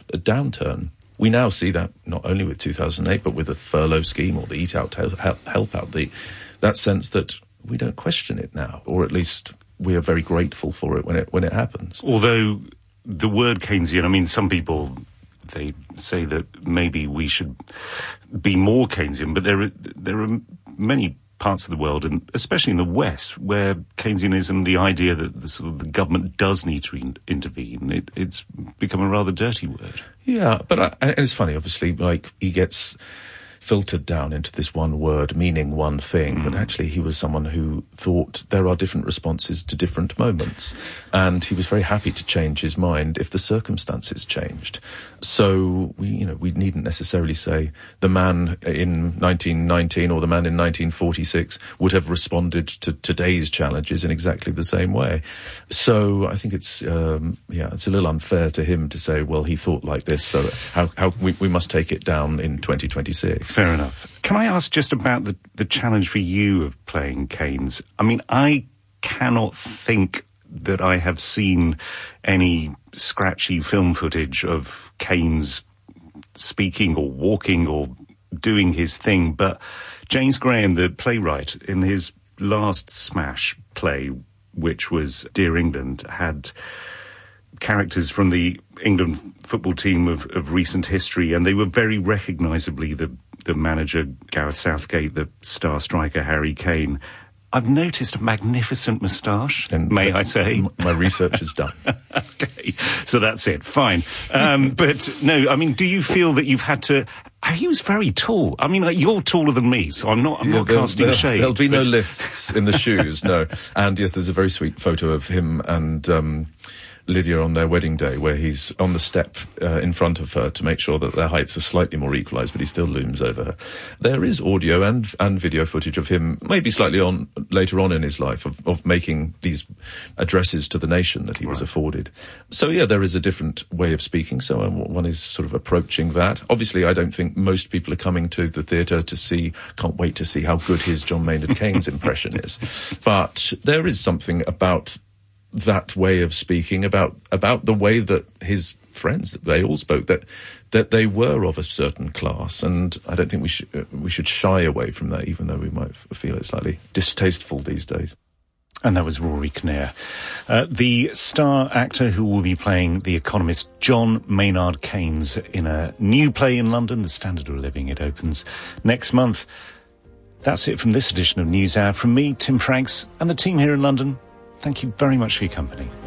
a downturn. We now see that not only with 2008, but with the furlough scheme or the Eat Out, Help Out, that sense that we don't question it now, or at least we are very grateful for it when it happens. Although the word Keynesian, I mean, some people, they say that maybe we should be more Keynesian, but there are many parts of the world, and especially in the West, where Keynesianism, the idea that the government does need to intervene, it's become a rather dirty word. Yeah, but and it's funny, obviously, like, he gets filtered down into this one word meaning one thing, but actually he was someone who thought there are different responses to different moments, and he was very happy to change his mind if the circumstances changed. So we needn't necessarily say the man in 1919 or the man in 1946 would have responded to today's challenges in exactly the same way. So I think it's a little unfair to him to say, well, he thought like this, so how we must take it down in 2026. Fair enough. Can I ask just about the challenge for you of playing Keynes? I mean, I cannot think that I have seen any scratchy film footage of Keynes speaking or walking or doing his thing, but James Graham, the playwright, in his last smash play, which was Dear England, had characters from the England football team of recent history, and they were very recognisably the manager, Gareth Southgate, the star striker, Harry Kane. I've noticed a magnificent moustache, may I say. My research is done. Okay, so that's it, fine. But no, I mean, do you feel that you've had to... He was very tall. I mean, you're taller than me, so I'm not casting shade. There'll be no lifts in the shoes, no. And yes, there's a very sweet photo of him and Lydia on their wedding day, where he's on the step in front of her to make sure that their heights are slightly more equalised, but he still looms over her. There is audio and video footage of him, maybe slightly later on in his life, of making these addresses to the nation that he was afforded. So yeah, there is a different way of speaking, so one is sort of approaching that. Obviously, I don't think most people are coming to the theatre can't wait to see how good his John Maynard Keynes impression is. But there is something about that way of speaking, about the way that his friends, that they all spoke, that they were of a certain class, and I don't think we should shy away from that, even though we might feel it slightly distasteful these days. And that was Rory Kinnear, the star actor who will be playing the economist John Maynard Keynes in a new play in London, The Standard of Living. It opens next month. That's it from this edition of NewsHour. From me, Tim Franks, and the team here in London, thank you very much for your company.